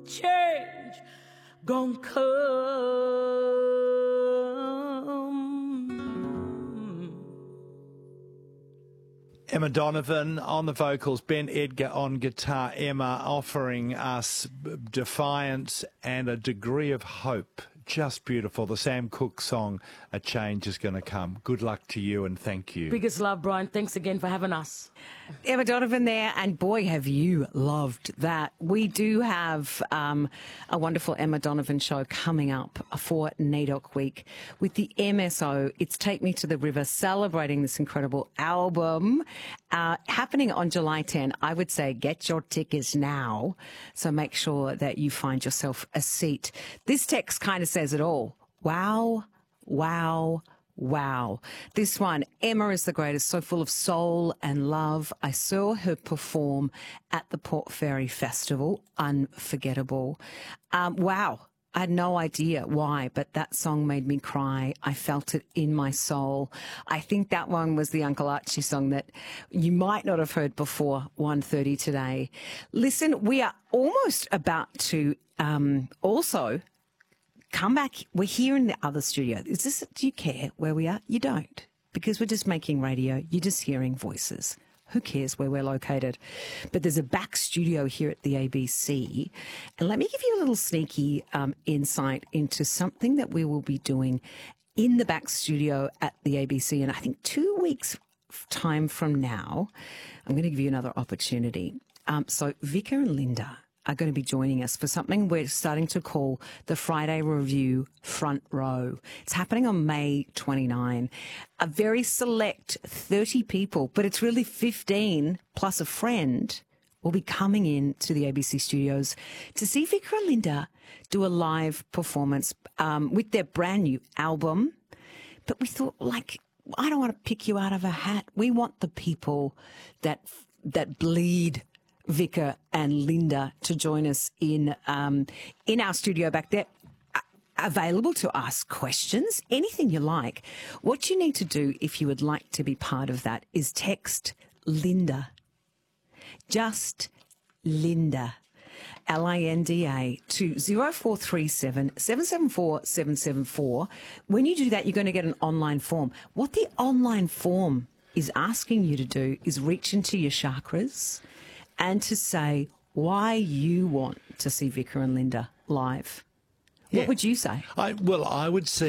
change gon' come. Emma Donovan on the vocals, Ben Edgar on guitar. Emma offering us defiance and a degree of hope. Just beautiful. The Sam Cooke song, A Change Is Going to Come. Good luck to you and thank you. Biggest love, Brian. Thanks again for having us. Emma Donovan there, and boy, have you loved that. We do have a wonderful Emma Donovan show coming up for NAIDOC Week with the MSO. It's Take Me to the River, celebrating this incredible album, happening on July 10. I would say get your tickets now, so make sure that you find yourself a seat. This text kind of says it all. Wow, wow, wow. This one, Emma is the greatest, so full of soul and love. I saw her perform at the Port Fairy Festival. Unforgettable. Wow. I had no idea why, but that song made me cry. I felt it in my soul. I think that one was the Uncle Archie song that you might not have heard before 1:30 today. Listen, we are almost about to also come back. We're here in the other studio. Do you care where we are? You don't, because we're just making radio. You're just hearing voices. Who cares where we're located? But there's a back studio here at the ABC. And let me give you a little sneaky insight into something that we will be doing in the back studio at the ABC. And I think 2 weeks time from now, I'm going to give you another opportunity. So Vika and Linda are going to be joining us for something we're starting to call the Friday Review Front Row. It's happening on May 29. A very select 30 people, but it's really 15 plus a friend will be coming in to the ABC studios to see Vika and Linda do a live performance with their brand new album. But we thought, I don't want to pick you out of a hat. We want the people that bleed Vika and Linda to join us in our studio back there, available to ask questions, anything you like. What you need to do if you would like to be part of that is text Linda, just Linda, Linda, to 0437 774 774. When you do that, you're going to get an online form. What the online form is asking you to do is reach into your chakras and to say why you want to see Vika and Linda live. What would you say? I would say